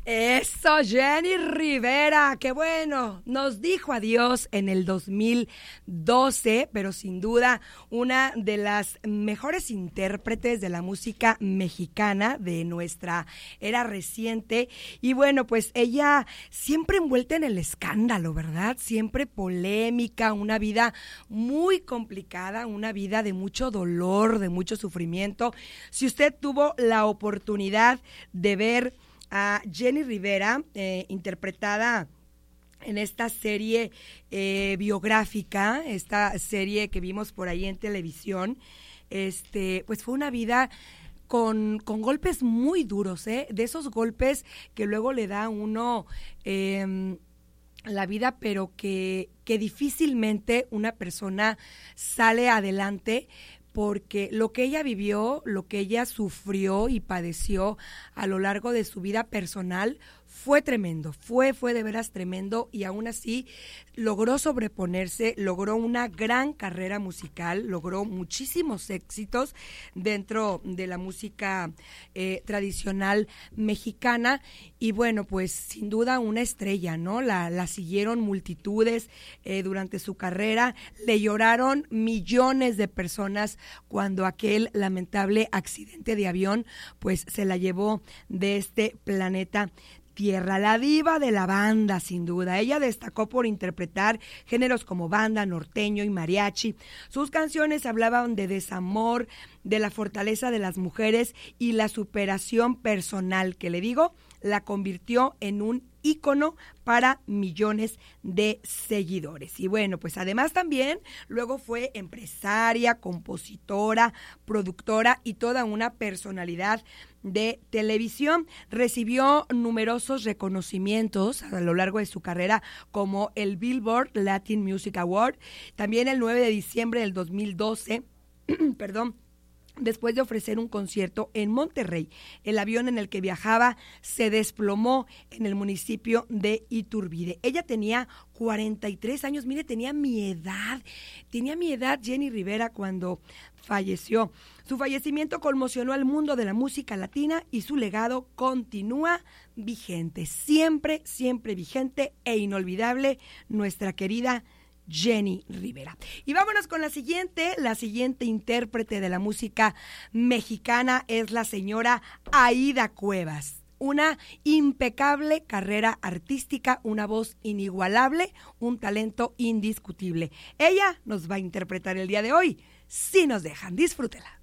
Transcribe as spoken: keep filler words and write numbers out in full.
Eso, Jenny Rivera, qué bueno, nos dijo adiós en el dos mil doce, pero sin duda una de las mejores intérpretes de la música mexicana de nuestra era reciente. Y bueno, pues ella siempre envuelta en el escándalo, ¿verdad? Siempre polémica, una vida muy complicada, una vida de mucho dolor, de mucho sufrimiento. Si usted tuvo la oportunidad de ver a Jenny Rivera, eh, interpretada en esta serie eh, biográfica, esta serie que vimos por ahí en televisión, este, pues fue una vida con, con golpes muy duros, ¿eh? De esos golpes que luego le da a uno eh, la vida, pero que, que difícilmente una persona sale adelante, porque lo que ella vivió, lo que ella sufrió y padeció a lo largo de su vida personal fue tremendo, fue, fue de veras tremendo, y aún así logró sobreponerse, logró una gran carrera musical, logró muchísimos éxitos dentro de la música eh, tradicional mexicana, y bueno, pues sin duda una estrella, ¿no? La, la siguieron multitudes eh, durante su carrera, le lloraron millones de personas cuando aquel lamentable accidente de avión pues se la llevó de este planeta Tierra. La diva de la banda, sin duda. Ella destacó por interpretar géneros como banda, norteño y mariachi. Sus canciones hablaban de desamor, de la fortaleza de las mujeres y la superación personal, que le digo, la convirtió en un ícono para millones de seguidores. Y bueno, pues además también luego fue empresaria, compositora, productora y toda una personalidad de televisión. Recibió numerosos reconocimientos a lo largo de su carrera, como el Billboard Latin Music Award. También el nueve de diciembre del dos mil doce, perdón, después de ofrecer un concierto en Monterrey, el avión en el que viajaba se desplomó en el municipio de Iturbide. Ella tenía cuarenta y tres años, mire, tenía mi edad, tenía mi edad Jenny Rivera cuando falleció. Su fallecimiento conmocionó al mundo de la música latina y su legado continúa vigente, siempre, siempre vigente e inolvidable, nuestra querida Jenny Rivera. Y vámonos con la siguiente, la siguiente intérprete de la música mexicana es la señora Aida Cuevas. Una impecable carrera artística, una voz inigualable, un talento indiscutible. Ella nos va a interpretar el día de hoy, si nos dejan, disfrútela.